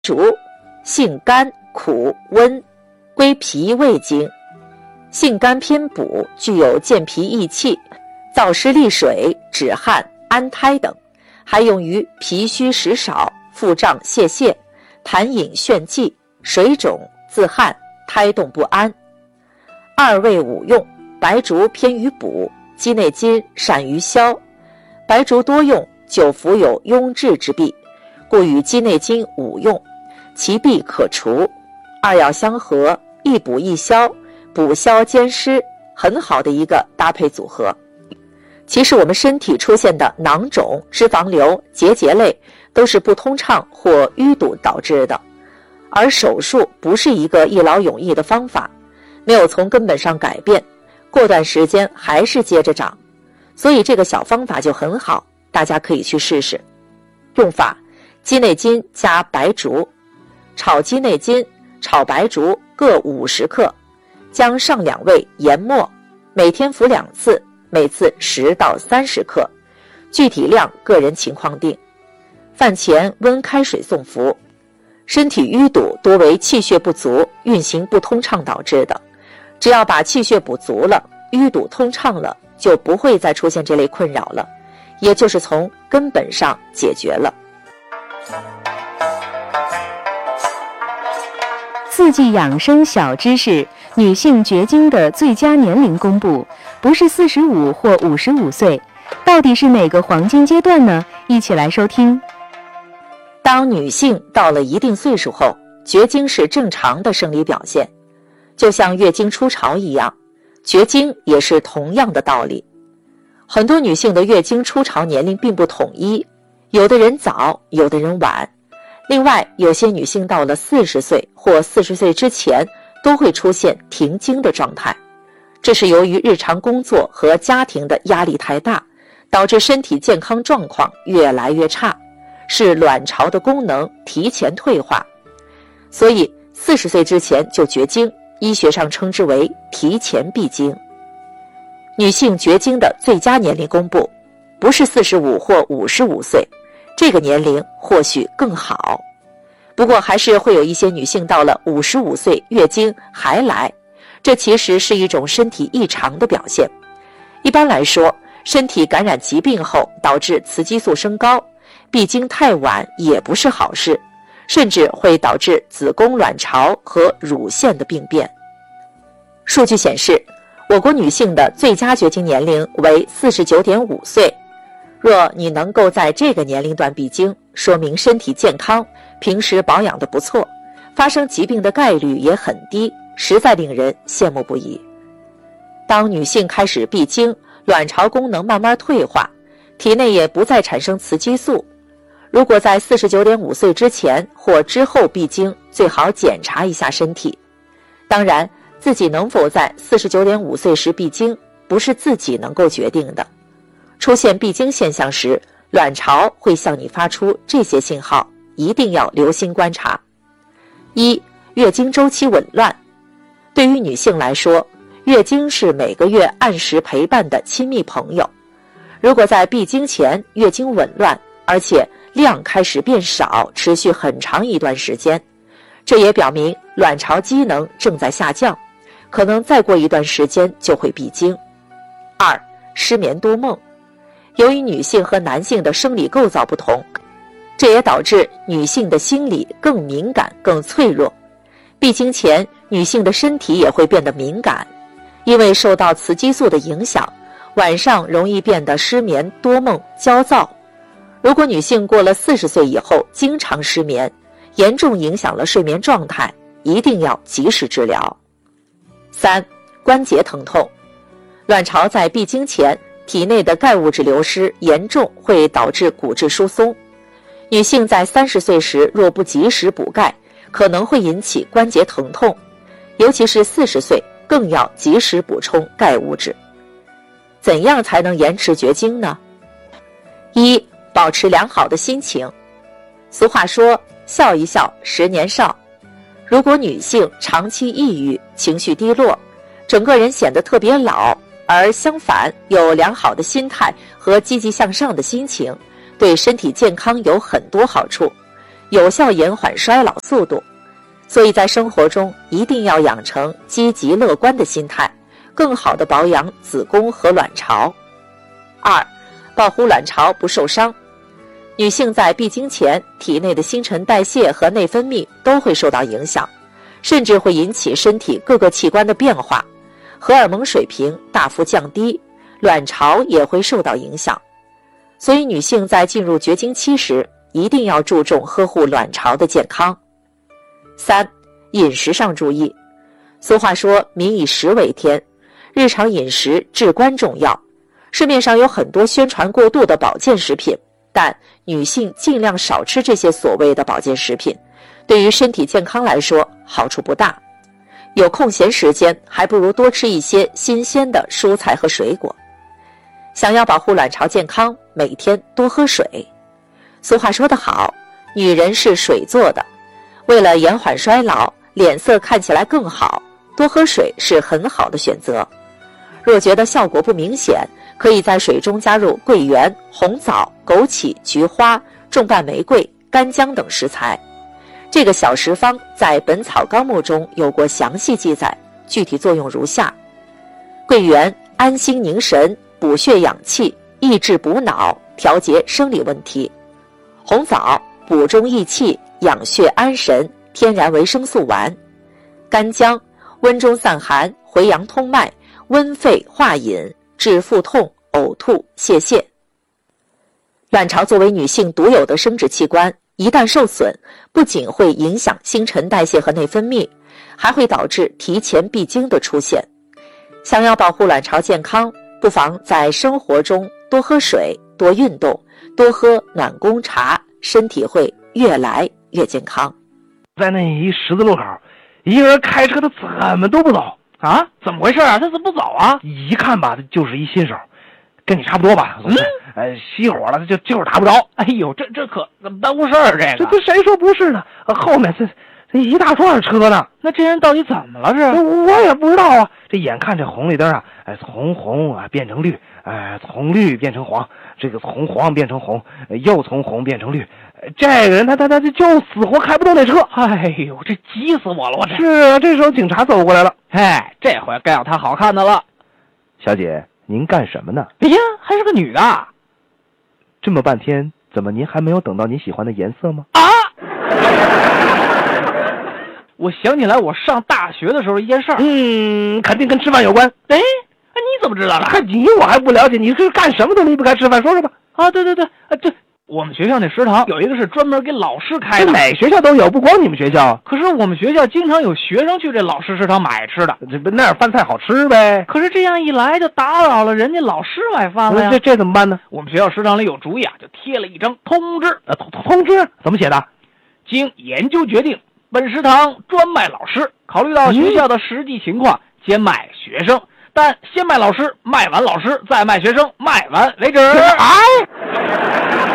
竹性甘苦温，归脾胃经，性甘偏补，具有健脾益气、燥湿利水、止汗、安胎等，还用于脾虚食少、腹胀泄泻、痰饮眩悸、水肿、自汗、胎动不安。二味五用，白术偏于补，鸡内金善于消。白术多用，久服有壅滞之弊，故与鸡内金五用，其弊可除。二药相合，一补一消，补消兼施，很好的一个搭配组合。其实我们身体出现的囊肿、脂肪瘤、结节类都是不通畅或淤堵导致的，而手术不是一个一劳永逸的方法，没有从根本上改变，过段时间还是接着长。所以这个小方法就很好，大家可以去试试。用法：鸡内金加白术，炒鸡内金、炒白术各50克，将上2味研末，每天服2次，每次10到30克，具体量个人情况定。饭前温开水送服。身体淤堵多为气血不足、运行不通畅导致的，只要把气血补足了，淤堵通畅了，就不会再出现这类困扰了，也就是从根本上解决了。 四季养生小知识：女性绝经的最佳年龄公布，不是45或55岁，到底是哪个黄金阶段呢？一起来收听。 当女性到了一定岁数后，绝经是正常的生理表现，就像月经初潮一样，绝经也是同样的道理。很多女性的月经初潮年龄并不统一，有的人早，有的人晚。另外，有些女性到了40岁或40岁之前都会出现停经的状态，这是由于日常工作和家庭的压力太大，导致身体健康状况越来越差，是卵巢的功能提前退化。所以40岁之前就绝经，医学上称之为提前闭经。女性绝经的最佳年龄公布，不是45或55岁，这个年龄或许更好。不过还是会有一些女性到了55岁月经还来，这其实是一种身体异常的表现。一般来说，身体感染疾病后导致雌激素升高，闭经太晚也不是好事，甚至会导致子宫、卵巢和乳腺的病变。数据显示，我国女性的最佳绝经年龄为49.5岁。若你能够在这个年龄段闭经，说明身体健康，平时保养得不错，发生疾病的概率也很低，实在令人羡慕不已。当女性开始闭经，卵巢功能慢慢退化，体内也不再产生雌激素。如果在49.5岁之前或之后闭经，最好检查一下身体。当然，自己能否在49.5岁时闭经，不是自己能够决定的。出现闭经现象时，卵巢会向你发出这些信号，一定要留心观察。1. 月经周期紊乱。对于女性来说，月经是每个月按时陪伴的亲密朋友。如果在闭经前月经紊乱，而且量开始变少，持续很长一段时间，这也表明卵巢机能正在下降，可能再过一段时间就会闭经。2. 失眠多梦。由于女性和男性的生理构造不同，这也导致女性的心理更敏感、更脆弱。闭经前，女性的身体也会变得敏感，因为受到雌激素的影响，晚上容易变得失眠、多梦、焦躁。如果女性过了40岁以后经常失眠，严重影响了睡眠状态，一定要及时治疗。3. 关节疼痛。卵巢在闭经前，体内的钙物质流失严重，会导致骨质疏松。女性在30岁时若不及时补钙，可能会引起关节疼痛，尤其是40岁更要及时补充钙物质。怎样才能延迟绝经呢？1. 保持良好的心情。俗话说，笑一笑10年少。如果女性长期抑郁、情绪低落，整个人显得特别老，而相反有良好的心态和积极向上的心情，对身体健康有很多好处， 有效延缓衰老速度。所以在生活中一定要养成积极乐观的心态，更好地保养子宫和卵巢。2、保护卵巢不受伤。女性在闭经前，体内的新陈代谢和内分泌都会受到影响，甚至会引起身体各个器官的变化，荷尔蒙水平大幅降低，卵巢也会受到影响。所以女性在进入绝经期时，一定要注重呵护卵巢的健康。3、饮食上注意。俗话说民以食为天，日常饮食至关重要。市面上有很多宣传过度的保健食品，但女性尽量少吃这些所谓的保健食品，对于身体健康来说好处不大。有空闲时间，还不如多吃一些新鲜的蔬菜和水果。想要保护卵巢健康，每天多喝水。俗话说得好，女人是水做的，为了延缓衰老，脸色看起来更好，多喝水是很好的选择。若觉得效果不明显，可以在水中加入桂圆、红枣、枸杞、菊花、重瓣玫瑰、干姜等食材。这个小食方在《本草纲目》中有过详细记载，具体作用如下：桂圆安心宁神，补血养气，益智补脑，调节生理问题；红枣补中益气，养血安神，天然维生素丸；干姜温中散寒，回阳通脉，温肺化饮，治腹痛、呕吐、泄泻。卵巢作为女性独有的生殖器官，一旦受损，不仅会影响新陈代谢和内分泌，还会导致提前闭经的出现。想要保护卵巢健康，不妨在生活中多喝水、多运动、多喝暖宫茶，身体会越来越健康。 在那一十字路口，一个人开车他怎么都不走啊？怎么回事啊？他怎么不走啊？一看吧，他就是一新手，跟你差不多吧？熄火了，他就是打不着。 哎呦，这可怎么耽误事儿？ 这谁说不是呢？后面这一大串车呢。 那这人到底怎么了？ 我也不知道啊。这眼看这红绿灯啊，从红啊变成绿，从绿变成黄，这个从黄变成红，又从红变成绿。这个人他就死活开不动那车。 哎呦，这急死我了！我这是啊，这时候警察走过来了。 哎，这回该有他好看的了。 小姐，您干什么呢？ 哎呀，还是个女的。 这么半天，怎么您还没有等到您喜欢的颜色吗？ 啊！我想起来我上大学的时候一件事儿。 肯定跟吃饭有关。 哎，你怎么知道的？ 你我还不了解，你是干什么都离不开吃饭，说说吧。 啊，对，这我们学校那食堂有一个是专门给老师开的。 每学校都有，不光你们学校。 可是我们学校经常有学生去这老师食堂买吃的， 那儿饭菜好吃呗。 可是这样一来就打扰了人家老师买饭了呀。 这怎么办呢？ 我们学校食堂里有主意啊，就贴了一张通知。 通知怎么写的？ 经研究决定，本食堂专卖老师，考虑到学校的实际情况，兼卖学生，但先卖老师，卖完老师，再卖学生，卖完为止。 哎。